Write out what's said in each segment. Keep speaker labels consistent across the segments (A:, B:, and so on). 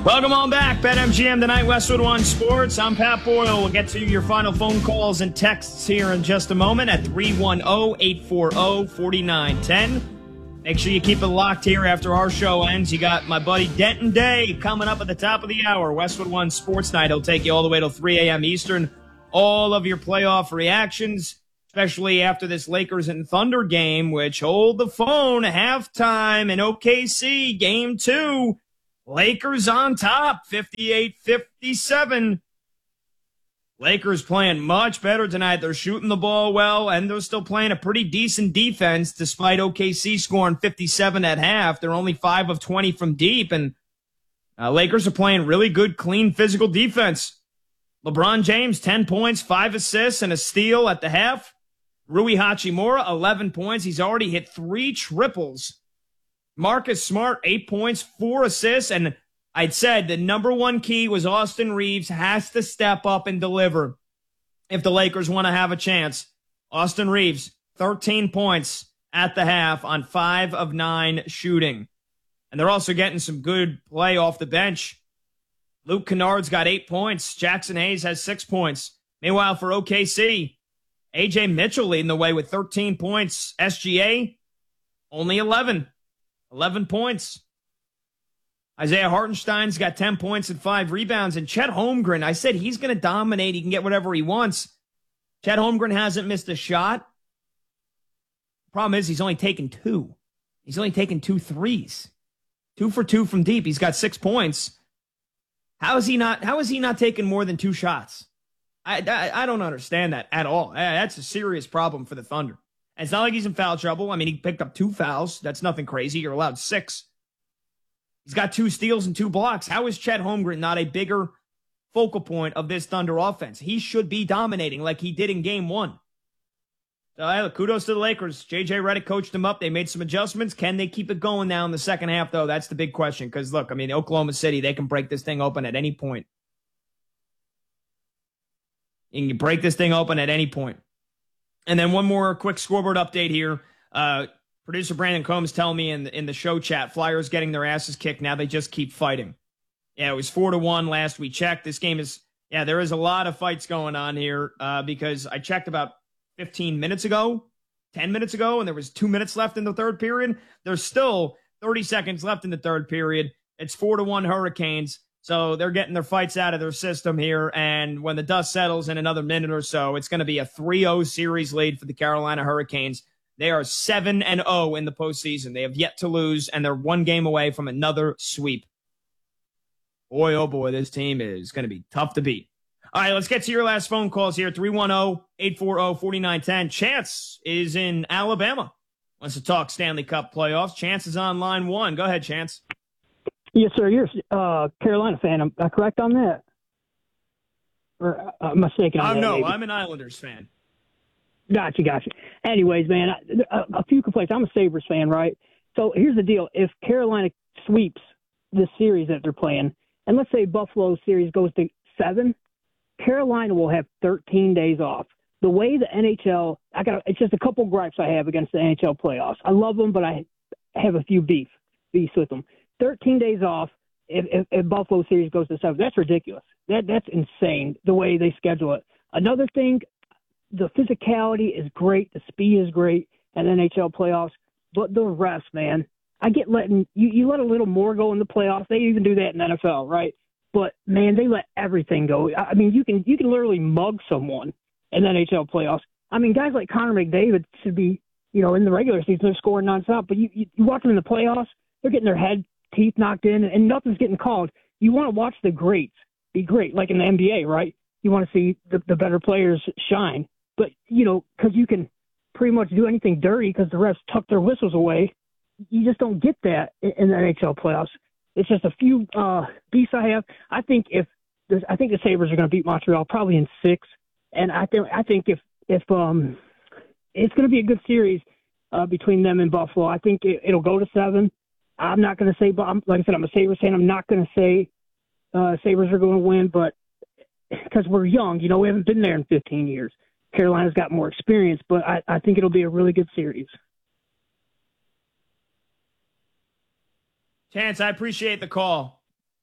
A: Welcome on back. BetMGM tonight, Westwood One Sports. I'm Pat Boyle. We'll get to your final phone calls and texts here in just a moment at 310-840-4910. Make sure you keep it locked here after our show ends. You got my buddy Denton Day coming up at the top of the hour. Westwood One Sports Night. He'll take you all the way till 3 a.m. Eastern. All of your playoff reactions, especially after this Lakers and Thunder game, which hold the phone, halftime in OKC, game 2. Lakers on top, 58-57. Lakers playing much better tonight. They're shooting the ball well, and they're still playing a pretty decent defense despite OKC scoring 57 at half. They're only 5 of 20 from deep, and Lakers are playing really good, clean, physical defense. LeBron James, 10 points, 5 assists, and a steal at the half. Rui Hachimura, 11 points. He's already hit 3 triples. Marcus Smart, 8 points, 4 assists, and I'd said the number one key was Austin Reeves has to step up and deliver if the Lakers want to have a chance. Austin Reeves, 13 points at the half on 5 of 9 shooting. And they're also getting some good play off the bench. Luke Kennard's got 8 points. Jackson Hayes has 6 points. Meanwhile, for OKC, A.J. Mitchell leading the way with 13 points. SGA, only 11 points. Isaiah Hartenstein's got 10 points and 5 rebounds. And Chet Holmgren, I said he's going to dominate. He can get whatever he wants. Chet Holmgren hasn't missed a shot. Problem is he's only taken 2. He's only taken 2 threes. 2 for 2 from deep. He's got 6 points. How is he not taking more than 2 shots? I don't understand that at all. That's a serious problem for the Thunder. And it's not like he's in foul trouble. I mean, he picked up 2 fouls. That's nothing crazy. You're allowed 6. He's got 2 steals and 2 blocks. How is Chet Holmgren not a bigger focal point of this Thunder offense? He should be dominating like he did in game 1. So, kudos to the Lakers. J.J. Redick coached them up. They made some adjustments. Can they keep it going now in the second half, though? That's the big question. Because, look, I mean, Oklahoma City, they can break this thing open at any point. You can break this thing open at any point. And then one more quick scoreboard update here. Producer Brandon Combs telling me in the show chat, Flyers getting their asses kicked. Now they just keep fighting. Yeah, it was 4-1 last we checked. This game is, there is a lot of fights going on here because I checked about 10 minutes ago, and there was 2 minutes left in the third period. There's still 30 seconds left in the third period. It's 4-1 Hurricanes. So they're getting their fights out of their system here. And when the dust settles in another minute or so, it's going to be a 3-0 series lead for the Carolina Hurricanes. They are 7-0 in the postseason. They have yet to lose, and they're 1 game away from another sweep. Boy, oh boy, this team is going to be tough to beat. All right, let's get to your last phone calls here. 310-840-4910. Chance is in Alabama. Wants to talk Stanley Cup playoffs. Chance is on line 1. Go ahead, Chance.
B: Yes, sir. You're a Carolina fan. Am I correct on that? Or mistaken on that?
A: No,
B: maybe?
A: I'm an Islanders fan.
B: Gotcha. Anyways, man, a few complaints. I'm a Sabres fan, right? So here's the deal. If Carolina sweeps this series that they're playing, and let's say Buffalo's series goes to 7, Carolina will have 13 days off. The way the NHL, it's just a couple gripes I have against the NHL playoffs. I love them, but I have a few beefs with them. 13 days off if Buffalo series goes to 7. That's ridiculous. That's insane the way they schedule it. Another thing, the physicality is great, the speed is great in NHL playoffs, but the refs, man, I get you let a little more go in the playoffs. They even do that in NFL, right? But man, they let everything go. I mean, you can literally mug someone in NHL playoffs. I mean, guys like Connor McDavid should be, in the regular season they're scoring nonstop, but you watch them in the playoffs, they're getting their teeth knocked in, and nothing's getting called. You want to watch the greats be great, like in the NBA, right? You want to see the better players shine. But, because you can pretty much do anything dirty because the refs tuck their whistles away, you just don't get that in the NHL playoffs. It's just a few beefs I have. I think the Sabres are going to beat Montreal probably in 6, and I think if it's going to be a good series between them and Buffalo. I think it'll go to 7. I'm not going to say, but like I said, I'm a Sabres fan. I'm not going to say Sabres are going to win, but because we're young, we haven't been there in 15 years. Carolina's got more experience, but I think it'll be a really good series.
A: Chance, I appreciate the call.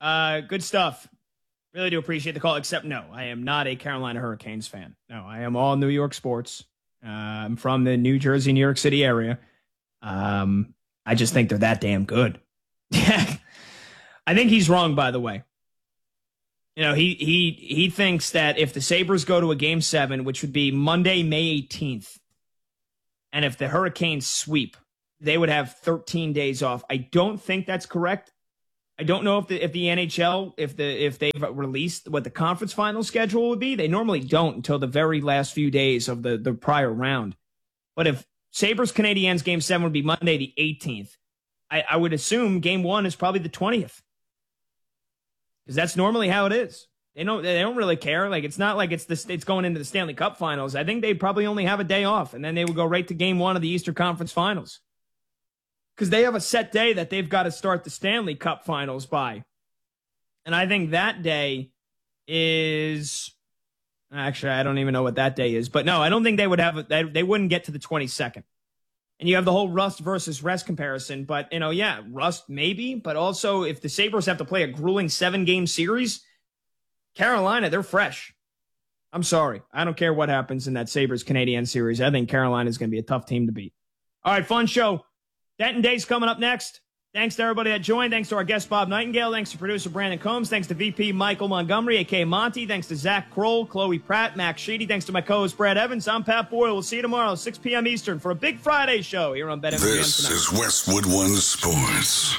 A: Good stuff. Really do appreciate the call, except no, I am not a Carolina Hurricanes fan. No, I am all New York sports. I'm from the New Jersey, New York City area. I just think they're that damn good. I think he's wrong, by the way. You know, he thinks that if the Sabres go to a Game 7, which would be Monday, May 18th, and if the Hurricanes sweep, they would have 13 days off. I don't think that's correct. I don't know if the NHL, if they've released what the conference final schedule would be. They normally don't until the very last few days of the prior round. But if Sabres Canadiens Game 7 would be Monday the 18th, I would assume Game 1 is probably the 20th. Because that's normally how it is. They don't really care. Like, it's not like it's going into the Stanley Cup Finals. I think they probably only have a day off, and then they would go right to Game 1 of the Eastern Conference Finals. Because they have a set day that they've got to start the Stanley Cup Finals by. And I think that day is... Actually, I don't even know what that day is. But no, I don't think they would have... They wouldn't get to the 22nd. And you have the whole rust versus rest comparison. But, yeah, rust maybe. But also, if the Sabres have to play a grueling 7-game series, Carolina, they're fresh. I'm sorry. I don't care what happens in that Sabres-Canadiens series. I think Carolina is going to be a tough team to beat. All right, fun show. Denton Day's coming up next. Thanks to everybody that joined. Thanks to our guest, Bob Nightingale. Thanks to producer Brandon Combs. Thanks to VP Michael Montgomery, a.k.a. Monty. Thanks to Zach Kroll, Chloe Pratt, Max Sheedy. Thanks to my co-host, Brad Evans. I'm Pat Boyle. We'll see you tomorrow, 6 p.m. Eastern, for a big Friday show here on BetMGM
C: This
A: tonight.
C: is Westwood One Sports.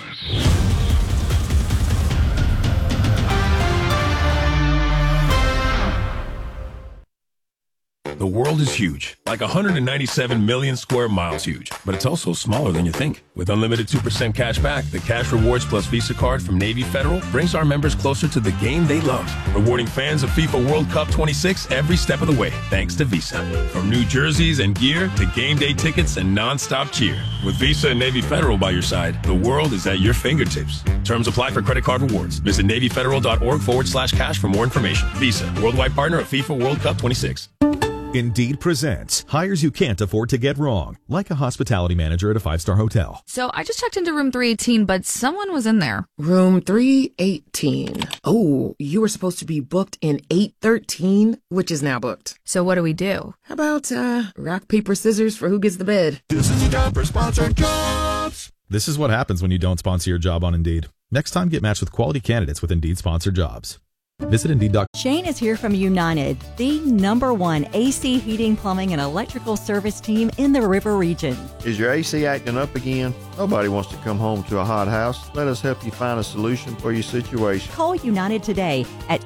D: The world is huge, like 197 million square miles huge, but it's also smaller than you think. With unlimited 2% cash back, the Cash Rewards Plus Visa card from Navy Federal brings our members closer to the game they love, rewarding fans of FIFA World Cup 26 every step of the way, thanks to Visa. From new jerseys and gear to game day tickets and non-stop cheer. With Visa and Navy Federal by your side, the world is at your fingertips. Terms apply for credit card rewards. Visit NavyFederal.org/cash for more information. Visa, worldwide partner of FIFA World Cup 26.
E: Indeed presents hires you can't afford to get wrong, like a hospitality manager at a 5-star hotel.
F: So I just checked into room 318, but someone was in there.
G: Room 318. Oh, you were supposed to be booked in 813, which is now booked.
F: So what do we do?
G: How about rock, paper, scissors for who gets the bed?
E: This is the time for sponsored jobs. This is what happens when you don't sponsor your job on Indeed. Next time, get matched with quality candidates with Indeed sponsored jobs. Visit Indeed.com.
H: Shane is here from United, the #1 AC heating, plumbing, and electrical service team in the River Region.
I: Is your AC acting up again? Nobody wants to come home to a hot house. Let us help you find a solution for your situation.
H: Call United today at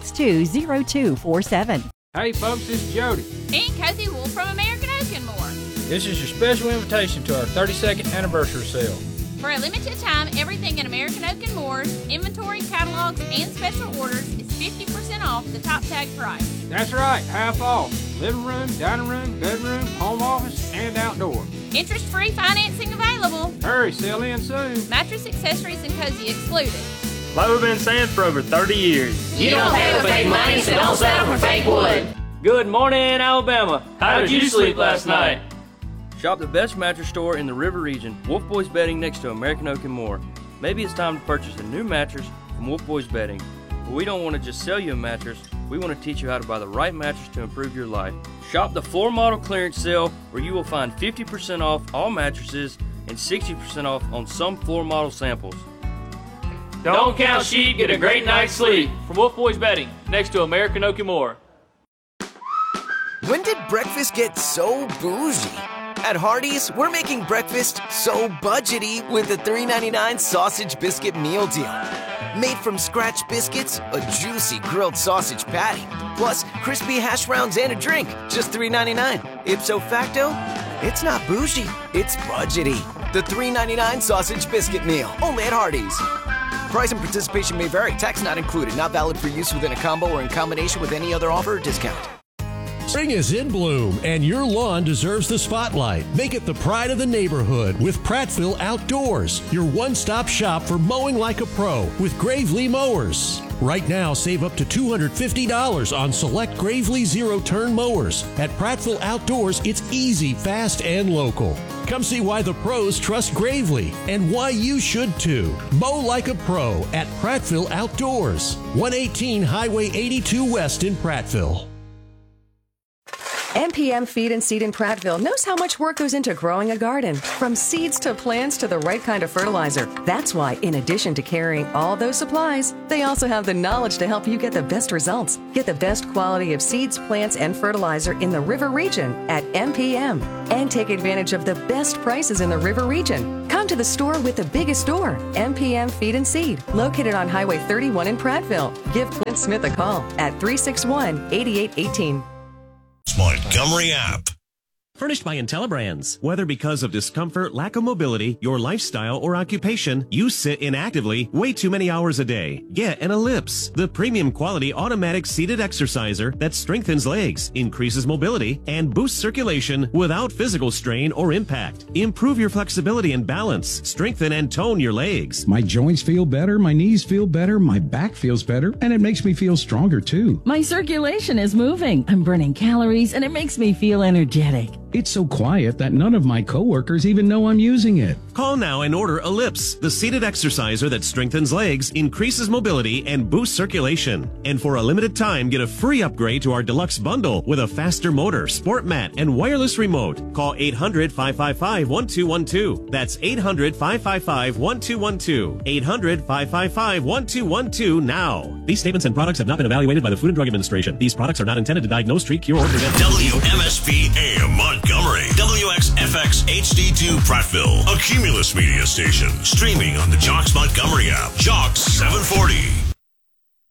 H: 262-0247.
J: Hey folks, this is Jody.
K: And Cozy Wolf from American Oak and More.
J: This is your special invitation to our 32nd anniversary sale.
K: For a limited time, everything in American Oak and Moore's inventory, catalogs, and special orders is 50% off the top tag price.
J: That's right, half off. Living room, dining room, bedroom, home office, and outdoor.
K: Interest-free financing available.
J: Hurry, sell in soon.
K: Mattress, accessories, and cozy excluded.
L: Like we've been saying for over 30 years.
M: You don't pay with fake money, so don't settle for fake wood.
L: Good morning, Alabama. How did you sleep last night?
N: Shop the best mattress store in the River Region, Wolf Boys Bedding next to American Oak and More. Maybe it's time to purchase a new mattress from Wolf Boys Bedding. But we don't want to just sell you a mattress, we want to teach you how to buy the right mattress to improve your life. Shop the floor model clearance sale where you will find 50% off all mattresses and 60% off on some floor model samples.
L: Don't count sheep, get a great night's sleep. From Wolf Boys Bedding next to American Oak and More.
O: When did breakfast get so bougie? At Hardee's, we're making breakfast so budgety with the $3.99 sausage biscuit meal deal. Made from scratch biscuits, a juicy grilled sausage patty, plus crispy hash browns and a drink, just $3.99. Ipso facto, it's not bougie, it's budgety. The $3.99 sausage biscuit meal, only at Hardee's. Price and participation may vary, tax not included, not valid for use within a combo or in combination with any other offer or discount.
P: Spring is in bloom, and your lawn deserves the spotlight. Make it the pride of the neighborhood with Prattville Outdoors, your one-stop shop for mowing like a pro with Gravely mowers. Right now, save up to $250 on select Gravely zero-turn mowers. At Prattville Outdoors, it's easy, fast, and local. Come see why the pros trust Gravely and why you should too. Mow like a pro at Prattville Outdoors. 118 Highway 82 West in Prattville.
Q: MPM Feed and Seed in Prattville knows how much work goes into growing a garden. From seeds to plants to the right kind of fertilizer. That's why, in addition to carrying all those supplies, they also have the knowledge to help you get the best results. Get the best quality of seeds, plants, and fertilizer in the River Region at MPM. And take advantage of the best prices in the River Region. Come to the store with the biggest store, MPM Feed and Seed, located on Highway 31 in Prattville. Give Clint Smith a call at 361-8818.
R: Montgomery app.
S: Furnished by IntelliBrands. Whether because of discomfort, lack of mobility, your lifestyle, or occupation, you sit inactively way too many hours a day. Get an Ellipse, the premium quality automatic seated exerciser that strengthens legs, increases mobility, and boosts circulation without physical strain or impact. Improve your flexibility and balance. Strengthen and tone your legs.
T: My joints feel better, my knees feel better, my back feels better, and it makes me feel stronger too.
U: My circulation is moving. I'm burning calories, and it makes me feel energetic.
T: It's so quiet that none of my coworkers even know I'm using it.
S: Call now and order Ellipse, the seated exerciser that strengthens legs, increases mobility, and boosts circulation. And for a limited time, get a free upgrade to our deluxe bundle with a faster motor, sport mat, and wireless remote. Call 800-555-1212. That's 800-555-1212. 800-555-1212 now. These statements and products have not been evaluated by the Food and Drug Administration. These products are not intended to diagnose, treat, cure, or prevent.
R: WMSP AM Montgomery. WXFX HD2 Prattville. A Cumulus Media station. Streaming on the Jocks Montgomery app. Jocks 740.